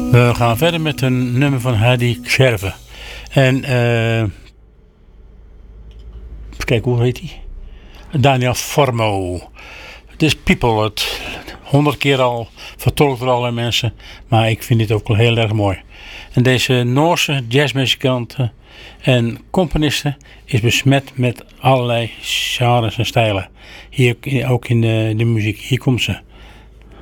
We gaan verder met een nummer van Hadi Cherve. En kijk, hoe heet hij? Daniel Formo. Het is People. Het 100 keer al vertolkt door allerlei mensen. Maar ik vind dit ook wel heel erg mooi. En deze Noorse jazzmuzikanten en componisten is besmet met allerlei genres en stijlen. Hier ook in de muziek. Hier komt ze.